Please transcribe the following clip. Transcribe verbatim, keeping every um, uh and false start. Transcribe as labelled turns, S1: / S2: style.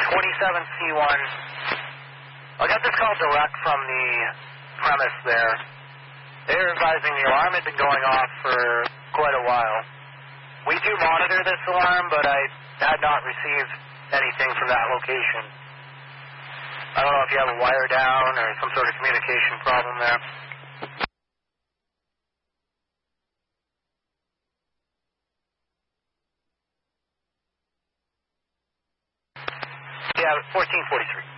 S1: twenty-seven C one. I got this call direct from the premise there. They're advising the alarm had been going off for quite a while. We do monitor this alarm, but I had not received anything from that location. I don't know if you have a wire down or some sort of communication problem there. Yeah, fourteen forty-three.